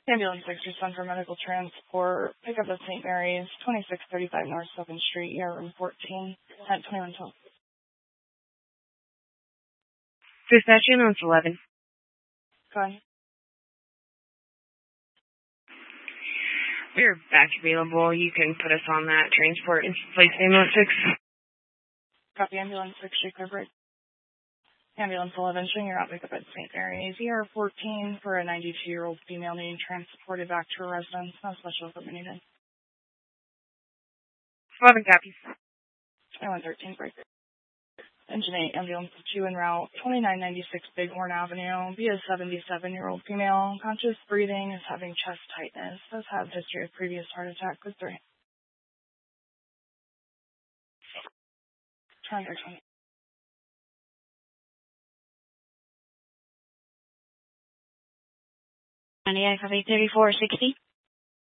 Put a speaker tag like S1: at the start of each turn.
S1: Ambulance 6 respond for medical transport. Pick up at St. Mary's, 2635 North 7th Street, ER room 14, at 2112.
S2: Dispatch ambulance 11.
S1: Go ahead.
S2: We're back available. You can put us on that transport and place ambulance 6.
S1: Copy ambulance 6, Shaker Break. Ambulance 11, showing your out pickup at St. Mary's, ER 14 for a 92-year-old female needing transported back to her residence. No special equipment needed.
S2: 11 copies.
S1: 2113 Break. Engine 8, ambulance 2 en route, 2996 Bighorn Avenue. Be a 77-year-old female, conscious breathing, is having chest tightness, does have history of previous heart attack with 3. Transit 20.
S2: 98, copy 3460.